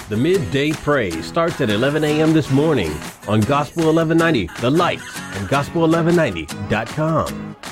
The Midday Praise starts at 11 a.m. this morning on Gospel 1190, The Light, and Gospel1190.com.